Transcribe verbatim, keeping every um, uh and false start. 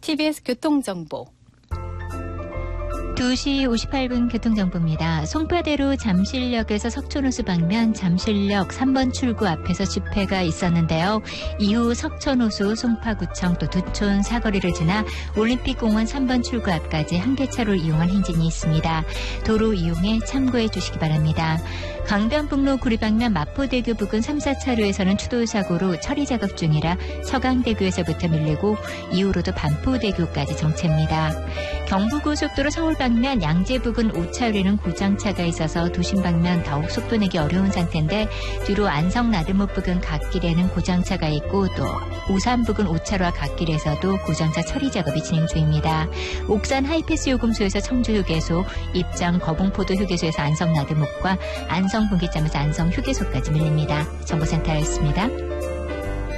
티비에스 교통정보. 두 시 오십팔 분 교통정보입니다. 송파대로 잠실역에서 석촌호수 방면 잠실역 삼 번 출구 앞에서 집회가 있었는데요. 이후 석촌호수, 송파구청 또 두촌 사거리를 지나 올림픽공원 삼 번 출구 앞까지 한계차로를 이용한 행진이 있습니다. 도로 이용에 참고해 주시기 바랍니다. 강변북로 구리방면 마포대교 부근 삼, 사 차로에서는 추돌사고로 처리 작업 중이라 서강대교에서부터 밀리고 이후로도 반포대교까지 정체입니다. 경부고속도로 서울 방면 양재 부근 오 차로에는 고장차가 있어서 도심 방면 더욱 속도 내기 어려운 상태인데 뒤로 안성 나들목 부근 갓길에는 고장차가 있고 또 오산 부근 오 차로와 갓길에서도 고장차 처리 작업이 진행 중입니다. 옥산 하이패스 요금소에서 청주 휴게소, 입장 거봉포도 휴게소에서 안성 나들목과 안성 분기점에서 안성 휴게소까지 밀립니다. 정보센터였습니다.